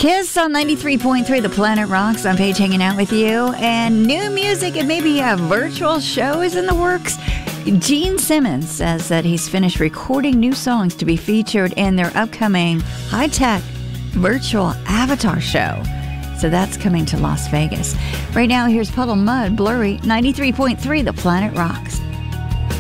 Kiss on 93.3 The Planet Rocks. I'm Paige hanging out with you. And new music and maybe a virtual show is in the works. Gene Simmons says that he's finished recording new songs to be featured in their upcoming high-tech virtual avatar show. So that's coming to Las Vegas. Right now, here's Puddle Mudd, Blurry, 93.3 The Planet Rocks.